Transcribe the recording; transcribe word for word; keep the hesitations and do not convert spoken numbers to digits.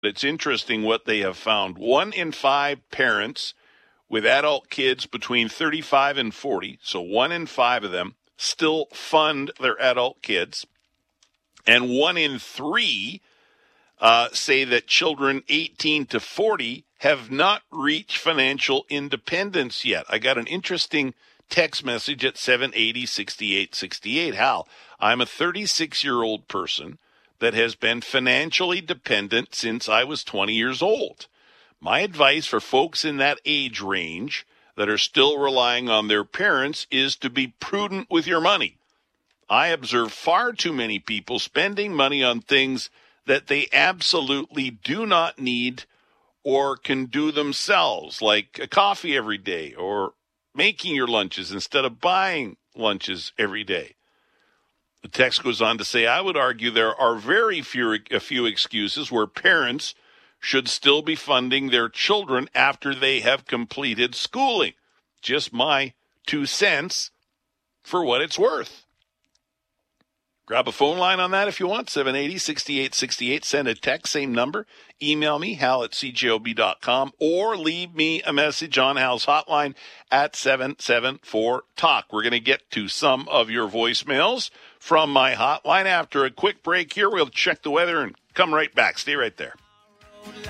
It's interesting what they have found. One in five parents with adult kids between thirty-five and forty, so one in five of them, still fund their adult kids. And one in three uh, say that children eighteen to forty have not reached financial independence yet. I got an interesting text message at seven eighty, sixty-eight sixty-eight. Hal, I'm a thirty-six-year-old person that has been financially dependent since I was twenty years old. My advice for folks in that age range that are still relying on their parents is to be prudent with your money. I observe far too many people spending money on things that they absolutely do not need or can do themselves, like a coffee every day or making your lunches instead of buying lunches every day. The text goes on to say, I would argue there are very few, a few excuses where parents should still be funding their children after they have completed schooling. Just my two cents for what it's worth. Grab a phone line on that if you want, seven eighty, sixty-eight sixty-eight. Send a text, same number. Email me, hal at c j o b dot com, or leave me a message on Hal's hotline at seven seven four talk. We're going to get to some of your voicemails from my hotline after a quick break here. We'll check the weather and come right back. Stay right there.